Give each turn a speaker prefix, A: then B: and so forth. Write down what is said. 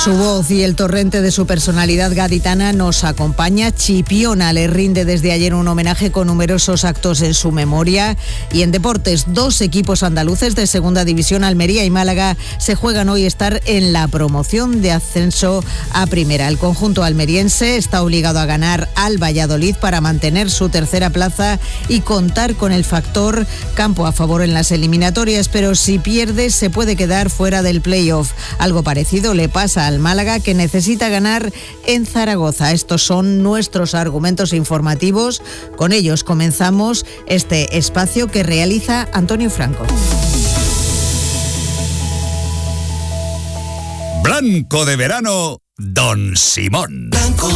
A: Su voz y el torrente de su personalidad gaditana nos acompaña. Chipiona le rinde desde ayer un homenaje con numerosos actos en su memoria. Y en deportes, 2 equipos andaluces de segunda división, Almería y Málaga, se juegan hoy estar en la promoción de ascenso a primera. El conjunto almeriense está obligado a ganar al Valladolid para mantener su tercera plaza y contar con el factor campo a favor en las eliminatorias, pero si pierde se puede quedar fuera del playoff. Algo parecido le pasa al Málaga, que necesita ganar en Zaragoza. Estos son nuestros argumentos informativos. Con ellos comenzamos este espacio que realiza Antonio Franco.
B: Blanco de verano, Don Simón.